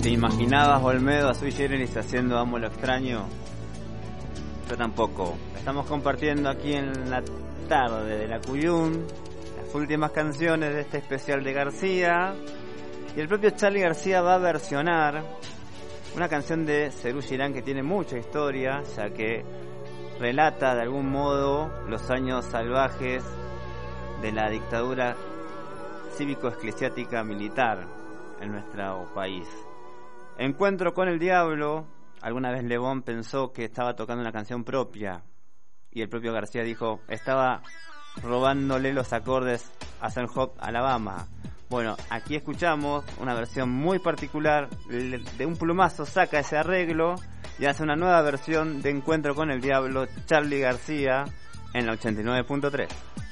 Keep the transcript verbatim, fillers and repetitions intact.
¿Te imaginabas, Olmedo, a Sui Generis haciendo Amo lo extraño? Yo tampoco. Estamos compartiendo aquí en la tarde de la Cuyum las últimas canciones de este especial de García. Y el propio Charly García va a versionar una canción de Serú Girán que tiene mucha historia, ya que relata de algún modo los años salvajes de la dictadura cívico-eclesiástica militar en nuestro país. Encuentro con el diablo. Alguna vez Le Bon pensó que estaba tocando una canción propia y el propio García dijo, estaba robándole los acordes a San Job, Alabama. Bueno, aquí escuchamos una versión muy particular, de un plumazo saca ese arreglo y hace una nueva versión de Encuentro con el diablo, Charly García, en la ochenta y nueve punto tres.